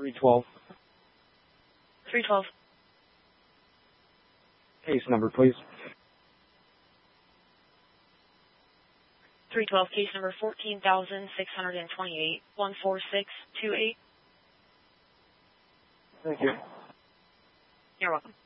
312. 312. Case number, please. 312, case number 14,628, 14628. Thank you. You're welcome.